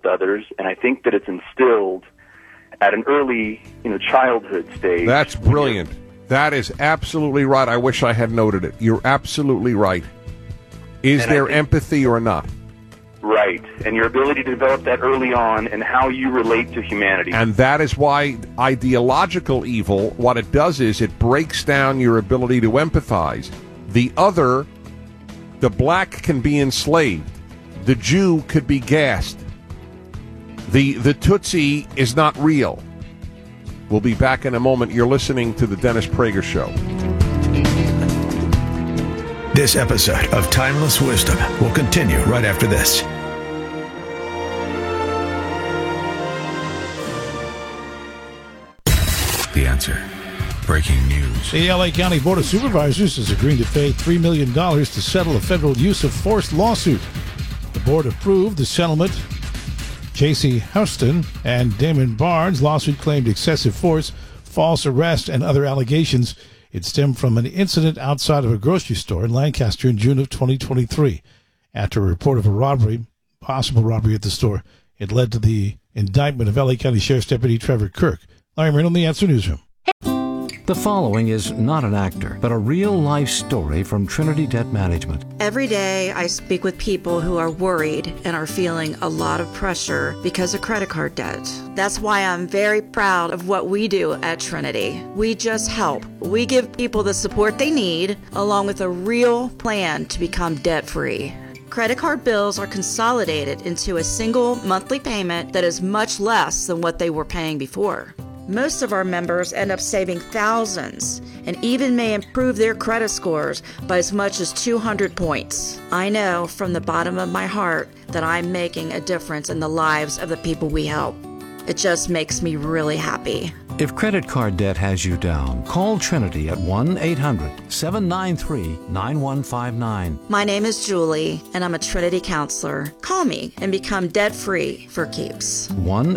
others, and I think that it's instilled at an early, childhood stage. That's brilliant. That is absolutely right. I wish I had noted it. You're absolutely right. Is there empathy or not? Right. And your ability to develop that early on and how you relate to humanity. And that is why ideological evil, what it does is it breaks down your ability to empathize. The black can be enslaved. The Jew could be gassed. The Tutsi is not real. We'll be back in a moment. You're listening to the Dennis Prager Show. This episode of Timeless Wisdom will continue right after this. The Answer. Breaking news. The L.A. County Board of Supervisors is agreeing to pay $3 million to settle a federal use of force lawsuit. The board approved the settlement. J.C. Houston and Damon Barnes' lawsuit claimed excessive force, false arrest, and other allegations. It stemmed from an incident outside of a grocery store in Lancaster in June of 2023. After a report of a possible robbery at the store, it led to the indictment of L.A. County Sheriff's Deputy Trevor Kirk. Larry Marino, The Answer Newsroom. The following is not an actor, but a real-life story from Trinity Debt Management. Every day I speak with people who are worried and are feeling a lot of pressure because of credit card debt. That's why I'm very proud of what we do at Trinity. We just help. We give people the support they need, along with a real plan to become debt-free. Credit card bills are consolidated into a single monthly payment that is much less than what they were paying before. Most of our members end up saving thousands and even may improve their credit scores by as much as 200 points. I know from the bottom of my heart that I'm making a difference in the lives of the people we help. It just makes me really happy. If credit card debt has you down, call Trinity at 1-800-793-9159. My name is Julie, and I'm a Trinity counselor. Call me and become debt-free for keeps.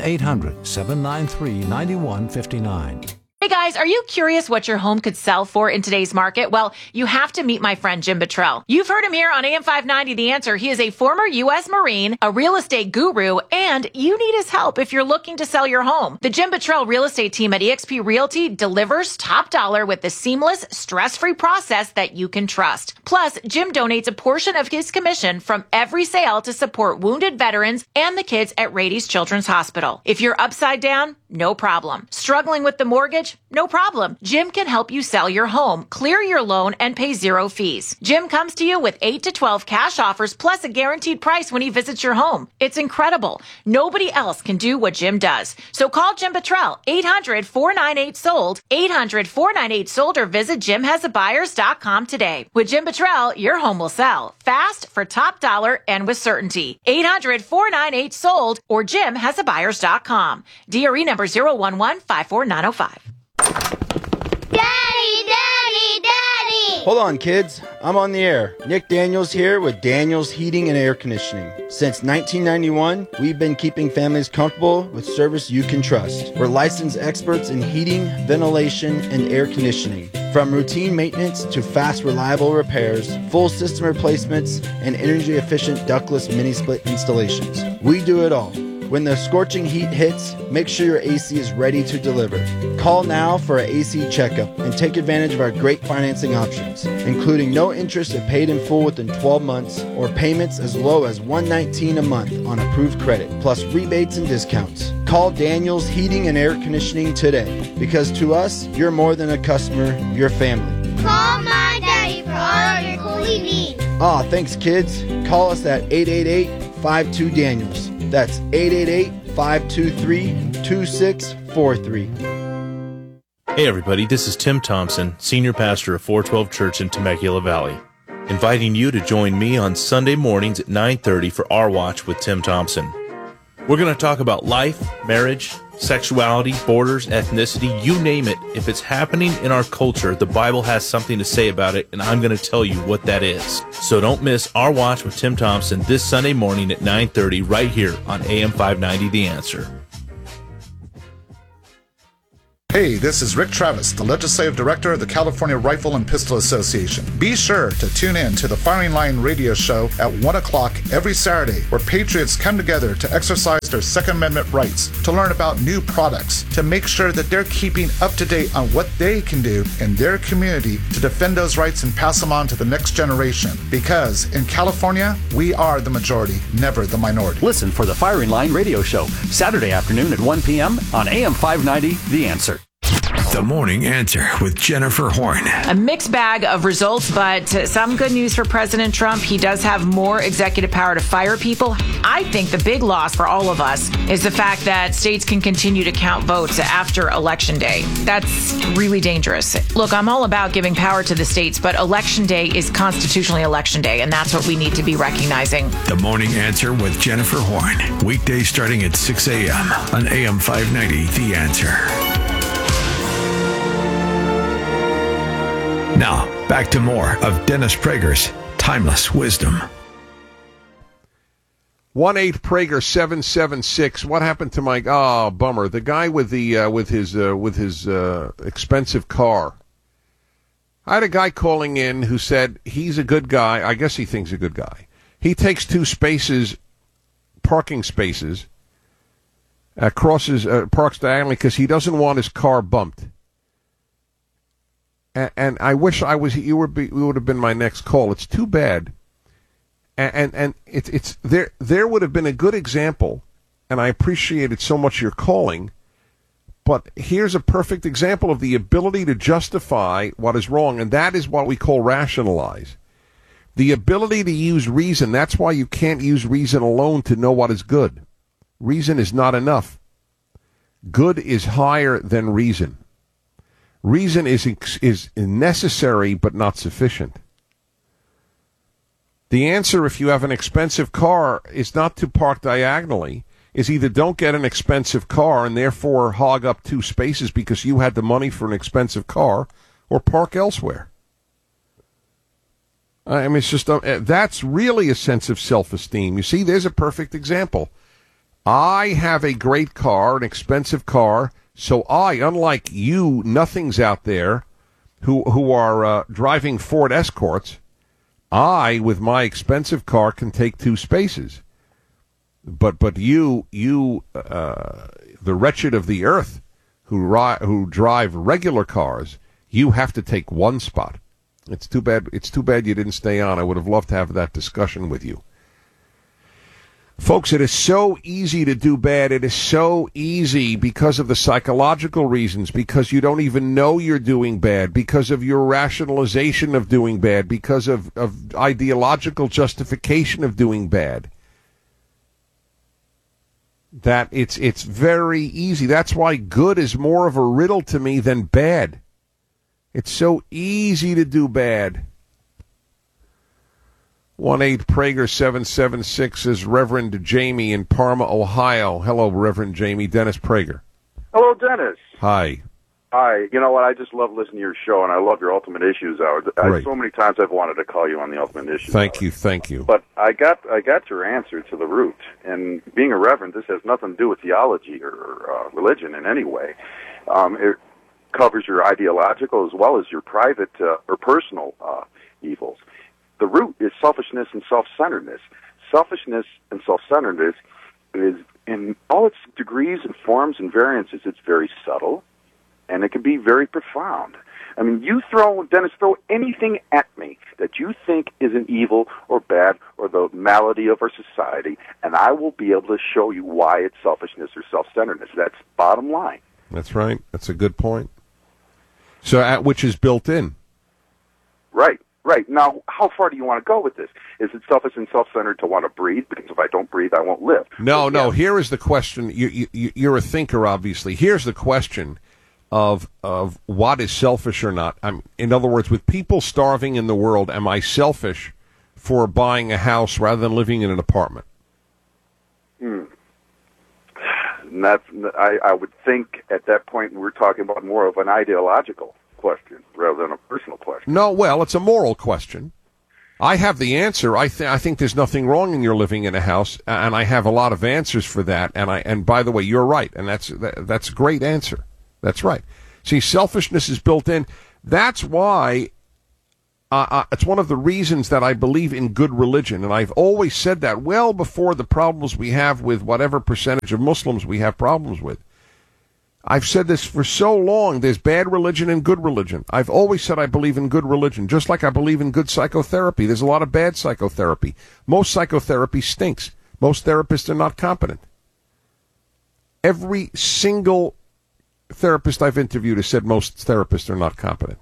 1-800-793-9159. Hey guys, are you curious what your home could sell for in today's market? Well, you have to meet my friend Jim Buttrell. You've heard him here on AM 590 The Answer. He is a former U.S. Marine, a real estate guru, and you need his help if you're looking to sell your home. The Jim Buttrell real estate team at eXp Realty delivers top dollar with the seamless, stress-free process that you can trust. Plus, Jim donates a portion of his commission from every sale to support wounded veterans and the kids at Rady's Children's Hospital. If you're upside down, no problem. Struggling with the mortgage? No problem. Jim can help you sell your home, clear your loan, and pay zero fees. Jim comes to you with 8 to 12 cash offers plus a guaranteed price when he visits your home. It's incredible. Nobody else can do what Jim does. So call Jim Buttrell, 800-498-SOLD, 800-498-SOLD, or visit JimHasABuyers.com today. With Jim Buttrell, your home will sell fast, for top dollar, and with certainty. 800-498-SOLD or JimHasABuyers.com. DRE number 011-54905. Daddy, Daddy, Daddy! Hold on, kids. I'm on the air. Nick Daniels here with Daniels Heating and Air Conditioning. Since 1991, we've been keeping families comfortable with service you can trust. We're licensed experts in heating, ventilation, and air conditioning. From routine maintenance to fast, reliable repairs, full system replacements, and energy-efficient ductless mini-split installations. We do it all. When the scorching heat hits, make sure your AC is ready to deliver. Call now for an AC checkup and take advantage of our great financing options, including no interest if paid in full within 12 months or payments as low as $119 a month on approved credit, plus rebates and discounts. Call Daniels Heating and Air Conditioning today, because to us, you're more than a customer, you're family. Call my daddy for all of your cooling needs. Thanks, kids. Call us at 888-52-DANIELS. That's 888-523-2643. Hey everybody, this is Tim Thompson, Senior Pastor of 412 Church in Temecula Valley, inviting you to join me on Sunday mornings at 9:30 for Our Watch with Tim Thompson. We're going to talk about life, marriage, sexuality, borders, ethnicity, you name it. If it's happening in our culture, the Bible has something to say about it, and I'm going to tell you what that is. So don't miss Our Watch with Tim Thompson this Sunday morning at 9:30 right here on AM 590 The Answer. Hey, this is Rick Travis, the Legislative Director of the California Rifle and Pistol Association. Be sure to tune in to the Firing Line radio show at 1 o'clock every Saturday, where patriots come together to exercise their Second Amendment rights, to learn about new products, to make sure that they're keeping up to date on what they can do in their community to defend those rights and pass them on to the next generation. Because in California, we are the majority, never the minority. Listen for the Firing Line radio show, Saturday afternoon at 1 p.m. on AM 590, The Answer. The Morning Answer with Jennifer Horn. A mixed bag of results, but some good news for President Trump. He does have more executive power to fire people. I think the big loss for all of us is the fact that states can continue to count votes after Election Day. That's really dangerous. Look, I'm all about giving power to the states, but Election Day is constitutionally Election Day, and that's what we need to be recognizing. The Morning Answer with Jennifer Horn. Weekdays starting at 6 a.m. on AM 590, The Answer. Now, back to more of Dennis Prager's Timeless Wisdom. 1-8-PRAGER-776. What happened to my... Oh, bummer. The guy with his expensive car. I had a guy calling in who said he's a good guy. I guess he thinks a good guy. He takes 2 spaces, parking spaces, parks diagonally because he doesn't want his car bumped. And I wish you would have been my next call. It's too bad. And it's there would have been a good example, and I appreciated so much your calling. But here's a perfect example of the ability to justify what is wrong, and that is what we call rationalize. The ability to use reason. That's why you can't use reason alone to know what is good. Reason is not enough. Good is higher than reason. Reason is necessary but not sufficient. The answer, if you have an expensive car, is not to park diagonally, is either don't get an expensive car and therefore hog up 2 spaces because you had the money for an expensive car, or park elsewhere. I mean, it's just that's really a sense of self-esteem. You see, there's a perfect example. I have a great car, an expensive car, so I, unlike you nothings out there who are driving Ford Escorts, I, with my expensive car, can take 2 spaces. But you, the wretched of the earth, who drive regular cars, you have to take 1 spot. It's too bad. It's too bad you didn't stay on. I would have loved to have that discussion with you. Folks, it is so easy to do bad. It is so easy because of the psychological reasons, because you don't even know you're doing bad, because of your rationalization of doing bad, because of ideological justification of doing bad. That it's very easy. That's why good is more of a riddle to me than bad. It's so easy to do bad. 1-8-PRAGER-776 is Reverend Jamie in Parma, Ohio. Hello, Reverend Jamie. Dennis Prager. Hello, Dennis. Hi. Hi. You know what? I just love listening to your show, and I love your Ultimate Issues Hour. So many times I've wanted to call you on the Ultimate Issues Hour. Thank you. But I got your answer to the root. And being a reverend, this has nothing to do with theology or religion in any way. It covers your ideological as well as your private or personal evils. The root is selfishness and self-centeredness. Selfishness and self-centeredness is, in all its degrees and forms and variances, it's very subtle, and it can be very profound. I mean, Dennis, throw anything at me that you think is an evil or bad or the malady of our society, and I will be able to show you why it's selfishness or self-centeredness. That's bottom line. That's right. That's a good point. So, which is built in. Right. Now, how far do you want to go with this? Is it selfish and self-centered to want to breathe? Because if I don't breathe, I won't live. No. Here is the question. You're a thinker, obviously. Here's the question of what is selfish or not. In other words, with people starving in the world, am I selfish for buying a house rather than living in an apartment? I would think at that point we're talking about more of an ideological question rather than a personal question. No, well, it's a moral question. I have the answer. I think there's nothing wrong in your living in a house, and I have a lot of answers for that. And by the way, you're right, and that's a great answer. That's right. See, selfishness is built in. That's why it's one of the reasons that I believe in good religion. And I've always said that well before the problems we have with whatever percentage of Muslims we have problems with. I've said this for so long. There's bad religion and good religion. I've always said I believe in good religion, just like I believe in good psychotherapy. There's a lot of bad psychotherapy. Most psychotherapy stinks. Most therapists are not competent. Every single therapist I've interviewed has said most therapists are not competent.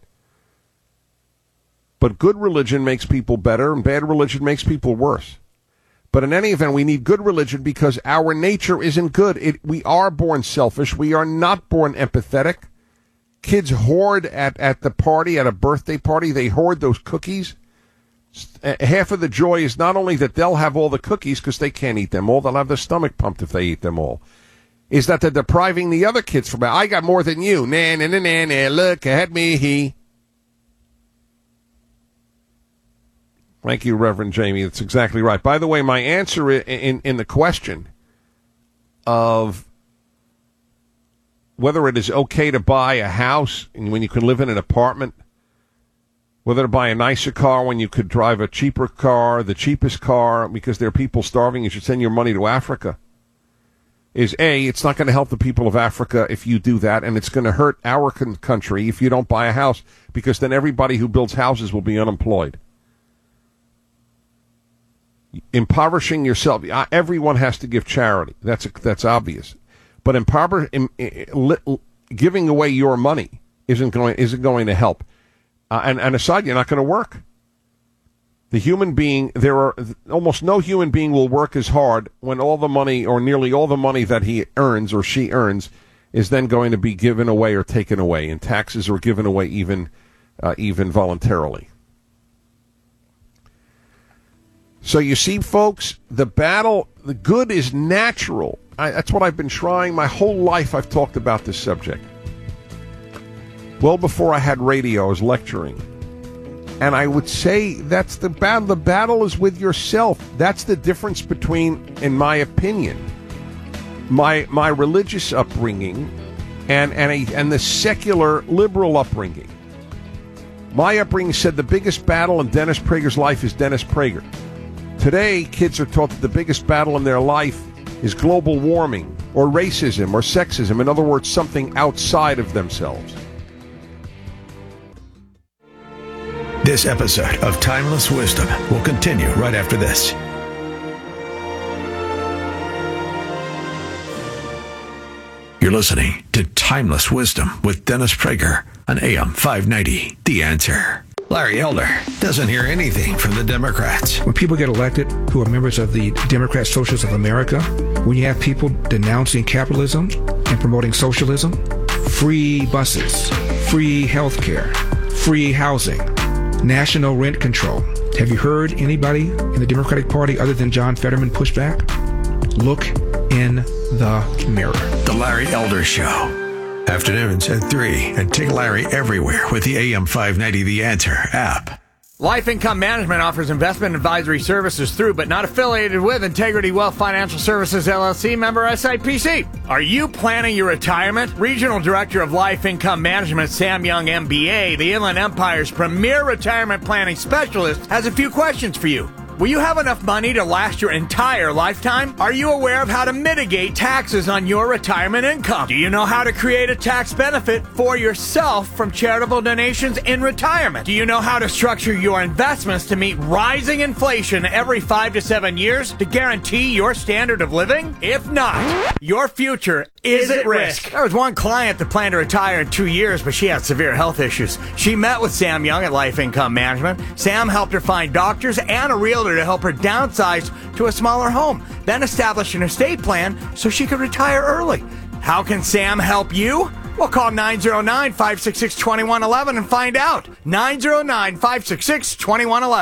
But good religion makes people better, and bad religion makes people worse. But in any event, we need good religion because our nature isn't good. We are born selfish. We are not born empathetic. Kids hoard at the party, at a birthday party. They hoard those cookies. Half of the joy is not only that they'll have all the cookies because they can't eat them all. They'll have their stomach pumped if they eat them all. Is that they're depriving the other kids from, I got more than you. Nah, nah, nah, nah, nah. Look, I had me, he. Thank you, Reverend Jamie. That's exactly right. By the way, my answer in the question of whether it is okay to buy a house when you can live in an apartment, whether to buy a nicer car when you could drive a cheaper car, the cheapest car, because there are people starving, you should send your money to Africa, is A, it's not going to help the people of Africa if you do that, and it's going to hurt our country if you don't buy a house, because then everybody who builds houses will be unemployed. Impoverishing yourself, everyone has to give charity. That's obvious. But giving away your money isn't going to help. And aside, you're not going to work. The human being, almost no human being will work as hard when all the money, or nearly all the money that he earns or she earns, is then going to be given away or taken away, and taxes are given away even voluntarily. So you see, folks, the good is natural. That's what I've been trying my whole life. I've talked about this subject. Well before I had radio, I was lecturing. And I would say that's the battle. The battle is with yourself. That's the difference between, in my opinion, my religious upbringing and the secular liberal upbringing. My upbringing said the biggest battle in Dennis Prager's life is Dennis Prager. Today, kids are taught that the biggest battle in their life is global warming or racism or sexism. In other words, something outside of themselves. This episode of Timeless Wisdom will continue right after this. You're listening to Timeless Wisdom with Dennis Prager on AM 590, The Answer. Larry Elder doesn't hear anything from the Democrats. When people get elected who are members of the Democrat Socialists of America, when you have people denouncing capitalism and promoting socialism, free buses, free health care, free housing, national rent control. Have you heard anybody in the Democratic Party other than John Fetterman push back? Look in the mirror. The Larry Elder Show. Afternoons at 3, and take Larry everywhere with the AM 590 The Answer app. Life Income Management offers investment advisory services through, but not affiliated with, Integrity Wealth Financial Services, LLC, member SIPC. Are you planning your retirement? Regional Director of Life Income Management, Sam Young, MBA, the Inland Empire's premier retirement planning specialist, has a few questions for you. Will you have enough money to last your entire lifetime? Are you aware of how to mitigate taxes on your retirement income? Do you know how to create a tax benefit for yourself from charitable donations in retirement? Do you know how to structure your investments to meet rising inflation every 5 to 7 years to guarantee your standard of living? If not, your future is at risk. There was one client that planned to retire in 2 years, but she had severe health issues. She met with Sam Young at Life Income Management. Sam helped her find doctors and a realtor to help her downsize to a smaller home, then establish an estate plan so she could retire early. How can Sam help you? Well, call 909-566-2111 and find out. 909-566-2111.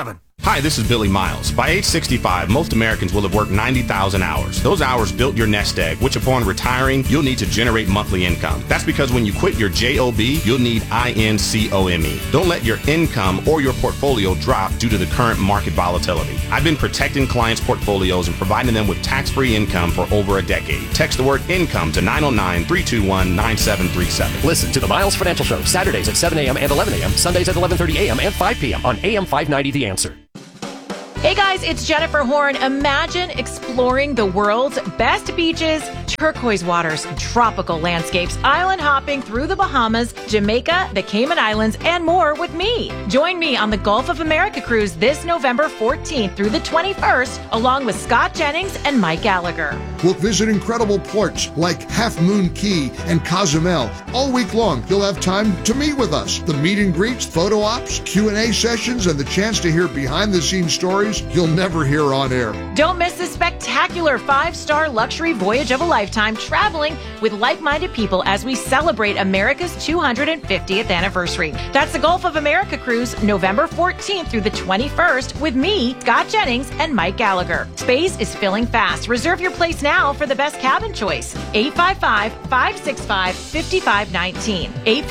Hi, this is Billy Miles. By age 65, most Americans will have worked 90,000 hours. Those hours built your nest egg, which upon retiring, you'll need to generate monthly income. That's because when you quit your JOB, you'll need INCOME. Don't let your income or your portfolio drop due to the current market volatility. I've been protecting clients' portfolios and providing them with tax-free income for over a decade. Text the word income to 909-321-9737. Listen to the Miles Financial Show, Saturdays at 7 a.m. and 11 a.m., Sundays at 11:30 a.m. and 5 p.m. on AM 590 The Answer. Hey guys, it's Jennifer Horn. Imagine exploring the world's best beaches, turquoise waters, tropical landscapes, island hopping through the Bahamas, Jamaica, the Cayman Islands, and more with me. Join me on the Gulf of America cruise this November 14th through the 21st, along with Scott Jennings and Mike Gallagher. We'll visit incredible ports like Half Moon Key and Cozumel. All week long, you'll have time to meet with us. The meet and greets, photo ops, Q&A sessions, and the chance to hear behind-the-scenes stories you'll never hear on air. Don't miss this spectacular 5-star luxury voyage of a lifetime traveling with like-minded people as we celebrate America's 250th anniversary. That's the Gulf of America cruise, November 14th through the 21st with me, Scott Jennings, and Mike Gallagher. Space is filling fast. Reserve your place now for the best cabin choice. 855-565-5519.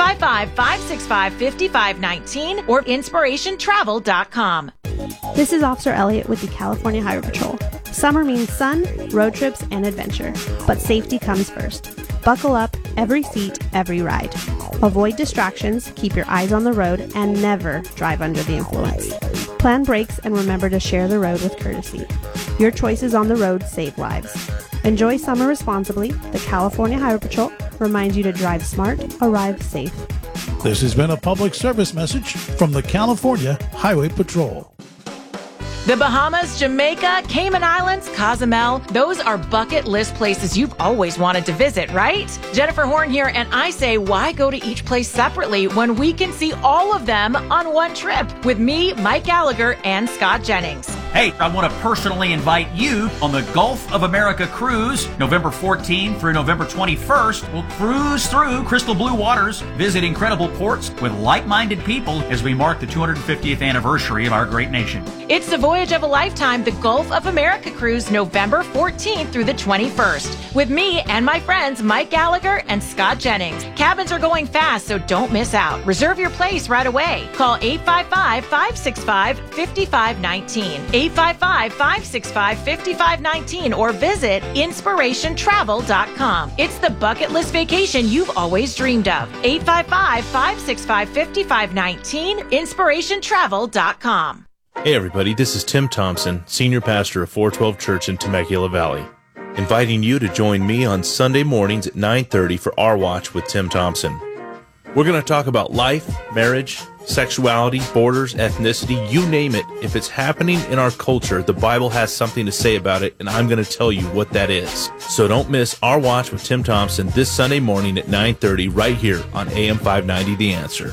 855-565-5519 or inspirationtravel.com. This is Officer Elliott with the California Highway Patrol. Summer means sun, road trips, and adventure. But safety comes first. Buckle up, every seat, every ride. Avoid distractions, keep your eyes on the road, and never drive under the influence. Plan brakes and remember to share the road with courtesy. Your choices on the road save lives. Enjoy summer responsibly. The California Highway Patrol reminds you to drive smart, arrive safe. This has been a public service message from the California Highway Patrol. The Bahamas, Jamaica, Cayman Islands, Cozumel, those are bucket list places you've always wanted to visit, right? Jennifer Horn here, and I say, why go to each place separately when we can see all of them on one trip with me, Mike Gallagher, and Scott Jennings? Hey, I want to personally invite you on the Gulf of America cruise, November 14th through November 21st. We'll cruise through crystal blue waters, visit incredible ports with like-minded people as we mark the 250th anniversary of our great nation. It's the voyage of a lifetime, the Gulf of America cruise, November 14th through the 21st, with me and my friends Mike Gallagher and Scott Jennings. Cabins are going fast, so don't miss out. Reserve your place right away. Call 855-565-5519. 855-565-5519 or visit inspirationtravel.com. It's the bucket list vacation you've always dreamed of. 855-565-5519, inspirationtravel.com. Hey everybody, this is Tim Thompson, Senior Pastor of 412 Church in Temecula Valley, inviting you to join me on Sunday mornings at 9:30 for Our Watch with Tim Thompson. We're going to talk about life, marriage, sexuality, borders, ethnicity, you name it. If it's happening in our culture, the Bible has something to say about it, and I'm going to tell you what that is. So don't miss Our Watch with Tim Thompson this Sunday morning at 9:30 right here on AM 590 The Answer.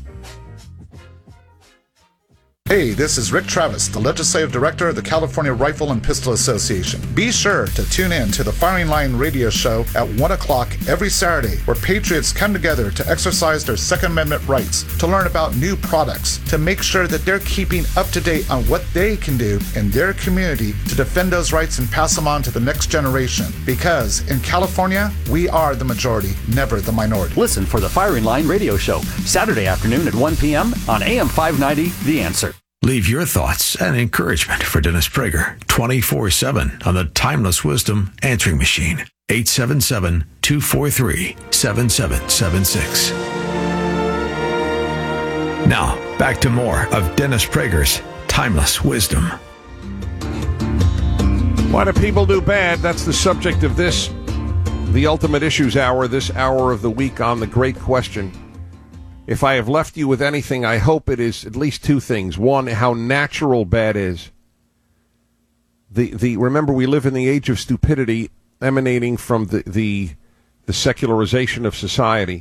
Hey, this is Rick Travis, the Legislative Director of the California Rifle and Pistol Association. Be sure to tune in to the Firing Line radio show at 1 o'clock every Saturday, where patriots come together to exercise their Second Amendment rights, to learn about new products, to make sure that they're keeping up to date on what they can do in their community to defend those rights and pass them on to the next generation. Because in California, we are the majority, never the minority. Listen for the Firing Line radio show, Saturday afternoon at 1 p.m. on AM 590 The Answer. Leave your thoughts and encouragement for Dennis Prager 24/7 on the Timeless Wisdom answering machine. 877-243-7776. Now, back to more of Dennis Prager's Timeless Wisdom. Why do people do bad? That's the subject of this, the Ultimate Issues Hour, this hour of the week on The Great Question. If I have left you with anything, I hope it is at least two things. One, how natural bad is. Remember, we live in the age of stupidity emanating from the secularization of society,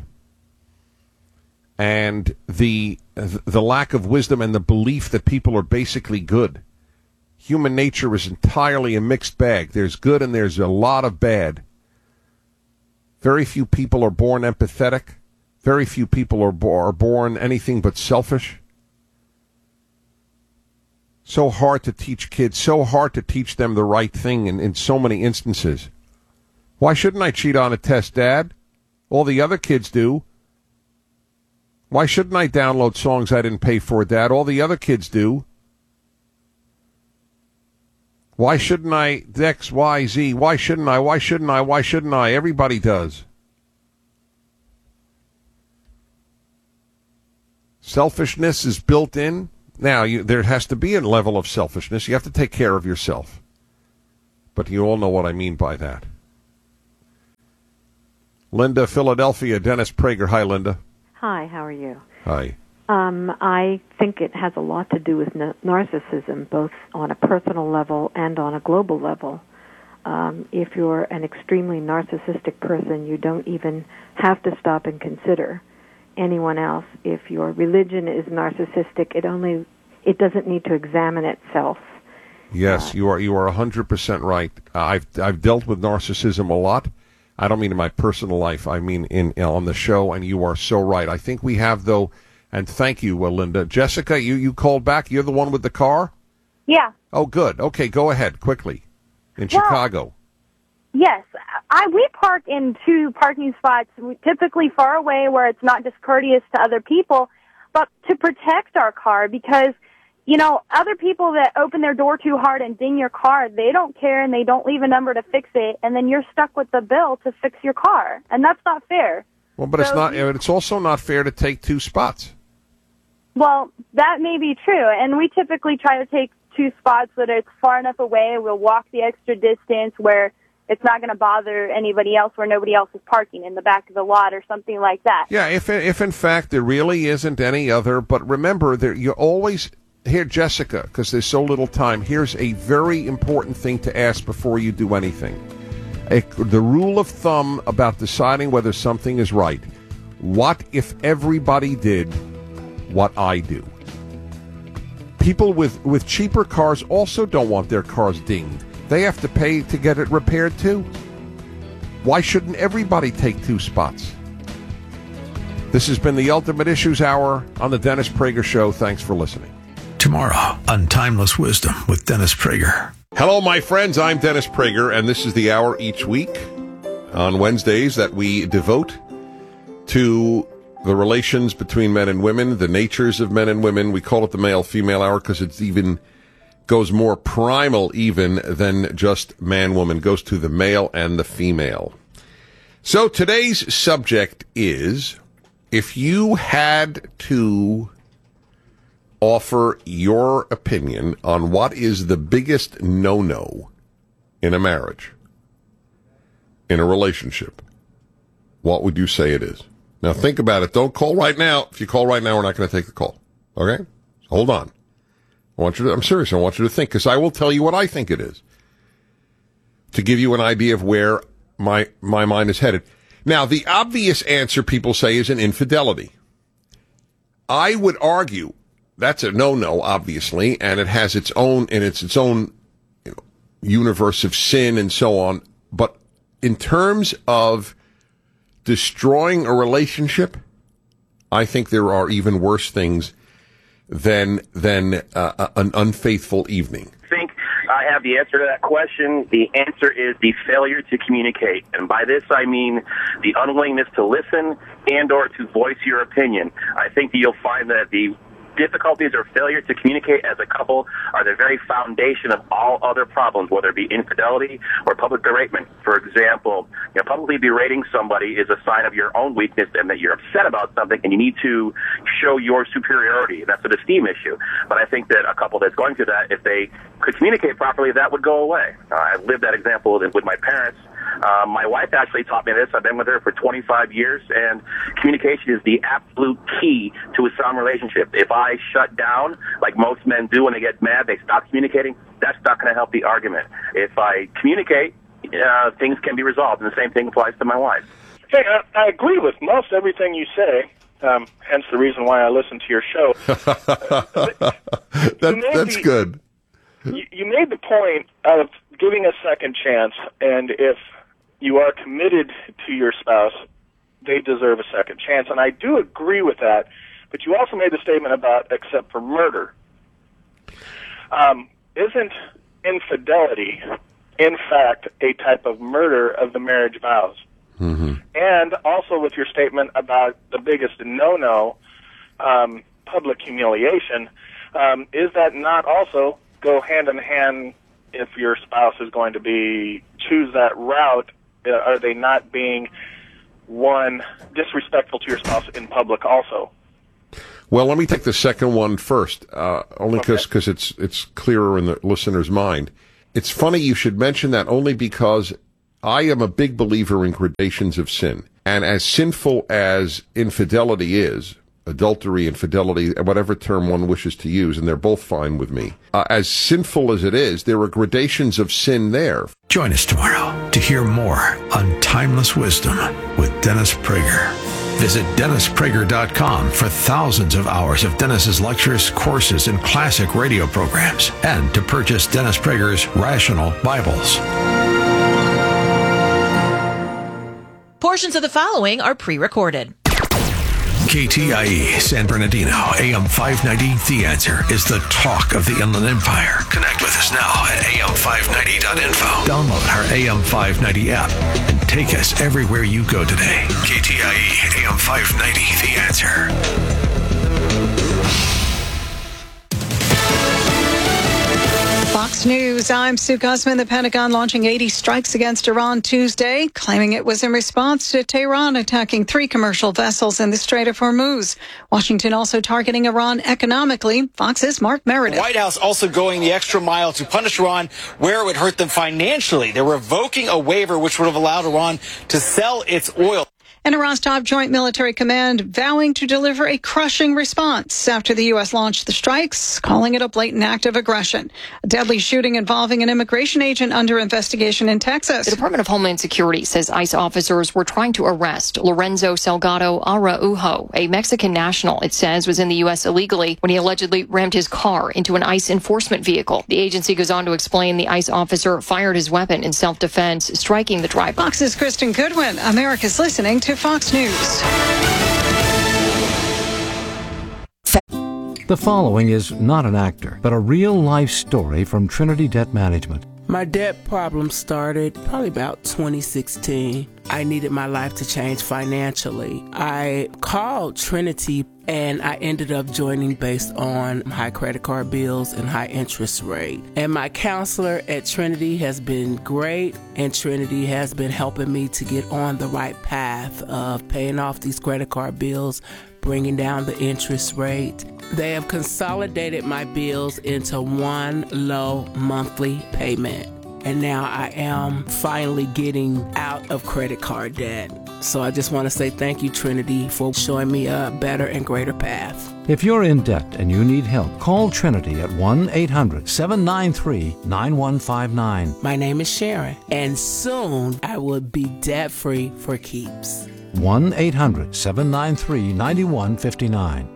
and the lack of wisdom and the belief that people are basically good. Human nature is entirely a mixed bag. There's good and there's a lot of bad. Very few people are born empathetic. Very few people are born anything but selfish. So hard to teach kids, so hard to teach them the right thing in so many instances. Why shouldn't I cheat on a test, Dad? All the other kids do. Why shouldn't I download songs I didn't pay for, Dad? All the other kids do. Why shouldn't I X, Y, Z? Why shouldn't I? Why shouldn't I? Why shouldn't I? Everybody does. Selfishness is built in. Now, there has to be a level of selfishness. You have to take care of yourself. But you all know what I mean by that. Linda, Philadelphia, Dennis Prager. Hi, Linda. Hi, how are you? Hi. I think it has a lot to do with narcissism, both on a personal level and on a global level. If you're an extremely narcissistic person, you don't even have to stop and consider anyone else. If your religion is narcissistic, it doesn't need to examine itself. Yes, you are 100% right. I've dealt with narcissism a lot. I don't mean in my personal life. I mean on the show, and you are so right. I think we have, though, and thank you, Linda. Jessica, you called back. You're the one with the car? Yeah. Oh, good. Okay, go ahead, quickly. In Chicago. Yes. We park in two parking spots, typically far away where it's not discourteous to other people, but to protect our car because, other people that open their door too hard and ding your car, they don't care and they don't leave a number to fix it, and then you're stuck with the bill to fix your car, and that's not fair. Well, but it's also not fair to take two spots. Well, that may be true, and we typically try to take two spots that it's far enough away. We'll walk the extra distance where it's not going to bother anybody else, where nobody else is parking in the back of the lot or something like that. Yeah, if in fact there really isn't any other, but remember, you always... Here, Jessica, because there's so little time, here's a very important thing to ask before you do anything. The rule of thumb about deciding whether something is right. What if everybody did what I do? People with cheaper cars also don't want their cars dinged. They have to pay to get it repaired too. Why shouldn't everybody take two spots? This has been the Ultimate Issues Hour on the Dennis Prager Show. Thanks for listening. Tomorrow on Timeless Wisdom with Dennis Prager. Hello, my friends. I'm Dennis Prager, and this is the hour each week on Wednesdays that we devote to the relations between men and women, the natures of men and women. We call it the male-female hour because it's even goes more primal even than just man-woman. Goes to the male and the female. So today's subject is, if you had to offer your opinion on what is the biggest no-no in a marriage, in a relationship, what would you say it is? Now think about it. Don't call right now. If you call right now, we're not going to take the call. Okay? Hold on. I'm serious. I want you to think, because I will tell you what I think it is, to give you an idea of where my mind is headed. Now, the obvious answer, people say, is an infidelity. I would argue that's a no-no, obviously, and it has its own universe of sin and so on. But in terms of destroying a relationship, I think there are even worse things than an unfaithful evening. I think I have the answer to that question. The answer is the failure to communicate. And by this, I mean the unwillingness to listen and or to voice your opinion. I think that you'll find that the difficulties or failure to communicate as a couple are the very foundation of all other problems, whether it be infidelity or public beratement. For example, publicly berating somebody is a sign of your own weakness and that you're upset about something and you need to show your superiority. That's an esteem issue. But I think that a couple that's going through that, if they could communicate properly, that would go away. I lived that example with my parents. My wife actually taught me this. I've been with her for 25 years, and communication is the absolute key to a sound relationship. If I shut down, like most men do when they get mad, they stop communicating, that's not going to help the argument. If I communicate, things can be resolved, and the same thing applies to my wife. Hey, I agree with most everything you say, hence the reason why I listen to your show. That's good. You made the point of giving a second chance, and if you are committed to your spouse, they deserve a second chance. And I do agree with that, but you also made the statement about except for murder. Isn't infidelity, in fact, a type of murder of the marriage vows? Mm-hmm. And also with your statement about the biggest no-no, public humiliation, is that not also go hand in hand if your spouse is going to choose that route? Are they not being, one, disrespectful to your spouse in public also? Well, let me take the second one first, only because it's clearer in the listener's mind. It's funny you should mention that only because I am a big believer in gradations of sin. And as sinful as infidelity is, adultery, infidelity, whatever term one wishes to use, and they're both fine with me, as sinful as it is, there are gradations of sin there. Join us tomorrow to hear more on Timeless Wisdom with Dennis Prager. Visit DennisPrager.com for thousands of hours of Dennis's lectures, courses, and classic radio programs, and to purchase Dennis Prager's Rational Bibles. Portions of the following are pre-recorded. KTIE San Bernardino, AM 590, The Answer is the talk of the Inland Empire. Connect with us now at am590.info. Download our AM 590 app and take us everywhere you go today. KTIE AM 590, The Answer. Fox News, I'm Sue Guzman. The Pentagon launching 80 strikes against Iran Tuesday, claiming it was in response to Tehran attacking 3 commercial vessels in the Strait of Hormuz. Washington also targeting Iran economically. Fox's Mark Meredith. The White House also going the extra mile to punish Iran where it would hurt them financially. They're revoking a waiver which would have allowed Iran to sell its oil. And Iran's top joint military command vowing to deliver a crushing response after the U.S. launched the strikes, calling it a blatant act of aggression. A deadly shooting involving an immigration agent under investigation in Texas. The Department of Homeland Security says ICE officers were trying to arrest Lorenzo Salgado Araujo, a Mexican national it says was in the U.S. illegally when he allegedly rammed his car into an ICE enforcement vehicle. The agency goes on to explain the ICE officer fired his weapon in self-defense, striking the driver. Fox's Kristen Goodwin. America's listening to Fox News. The following is not an actor, but a real-life story from Trinity Debt Management. My debt problem started probably about 2016. I needed my life to change financially. I called Trinity and I ended up joining based on high credit card bills and high interest rate. And my counselor at Trinity has been great, and Trinity has been helping me to get on the right path of paying off these credit card bills, bringing down the interest rate. They have consolidated my bills into one low monthly payment. And now I am finally getting out of credit card debt. So I just want to say thank you, Trinity, for showing me a better and greater path. If you're in debt and you need help, call Trinity at 1-800-793-9159. My name is Sharon, and soon I will be debt-free for keeps. 1-800-793-9159.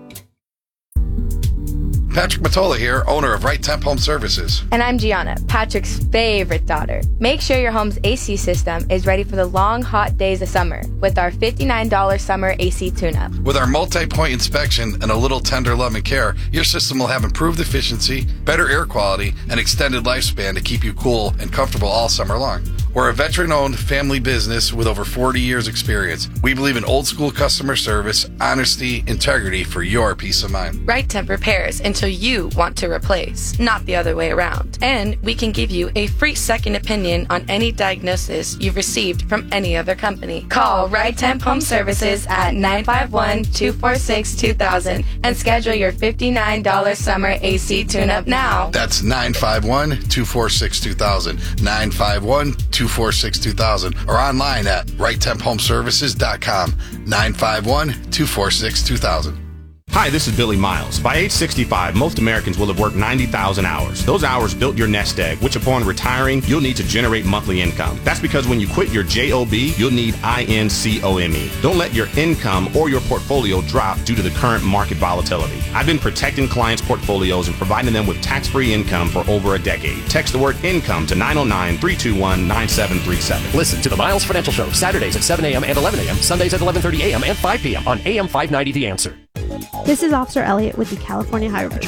Patrick Matola here, owner of Right Temp Home Services. And I'm Gianna, Patrick's favorite daughter. Make sure your home's AC system is ready for the long, hot days of summer with our $59 summer AC tune-up. With our multi-point inspection and a little tender love and care, your system will have improved efficiency, better air quality, and extended lifespan to keep you cool and comfortable all summer long. We're a veteran-owned family business with over 40 years experience. We believe in old-school customer service, honesty, integrity for your peace of mind. Right Temp repairs until you want to replace, not the other way around. And we can give you a free second opinion on any diagnosis you've received from any other company. Call Right Temp Home Services at 951-246-2000 and schedule your $59 summer AC tune-up now. That's 951-246-2000, 951-246-2000, or online at righttemphomeservices.com, 951-246-2000. Hi, this is Billy Miles. By age 65, most Americans will have worked 90,000 hours. Those hours built your nest egg, which upon retiring, you'll need to generate monthly income. That's because when you quit your JOB, you'll need INCOME. Don't let your income or your portfolio drop due to the current market volatility. I've been protecting clients' portfolios and providing them with tax-free income for over a decade. Text the word income to 909-321-9737. Listen to the Miles Financial Show, Saturdays at 7 a.m. and 11 a.m., Sundays at 11:30 a.m. and 5 p.m. on AM 590 The Answer. This is Officer Elliott with the California Highway Patrol.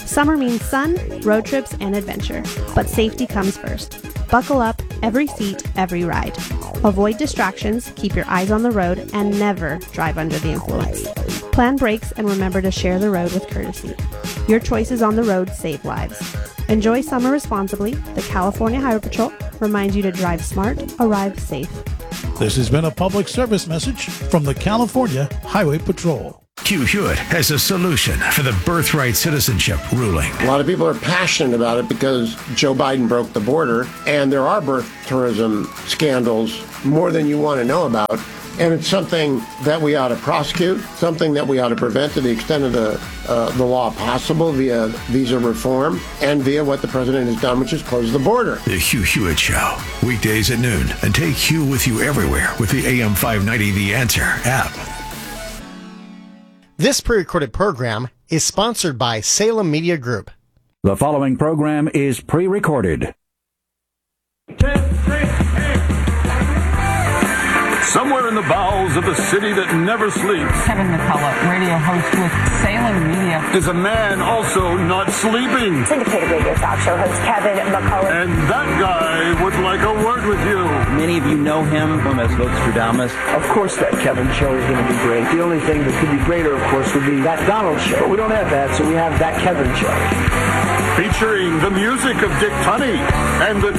Summer means sun, road trips, and adventure. But safety comes first. Buckle up, every seat, every ride. Avoid distractions, keep your eyes on the road, and never drive under the influence. Plan brakes and remember to share the road with courtesy. Your choices on the road save lives. Enjoy summer responsibly. The California Highway Patrol reminds you to drive smart, arrive safe. This has been a public service message from the California Highway Patrol. Hugh Hewitt has a solution for the birthright citizenship ruling. A lot of people are passionate about it because Joe Biden broke the border, and there are birth tourism scandals more than you want to know about. And it's something that we ought to prosecute, something that we ought to prevent to the extent of the law possible via visa reform and via what the president has done, which is close the border. The Hugh Hewitt Show, weekdays at noon. And take Hugh with you everywhere with the AM 590 The Answer app. This pre-recorded program is sponsored by Salem Media Group. The following program is pre-recorded. Somewhere in the bowels of the city that never sleeps, Kevin McCullough, radio host with Salem Media, is a man also not sleeping. Syndicated radio talk show host Kevin McCullough. And that guy would like a word with you. Many of you know him as Nostradamus. Of course that Kevin show is going to be great. The only thing that could be greater, of course, would be that Donald show. But we don't have that, so we have that Kevin show. Featuring the music of Dick Tunney and the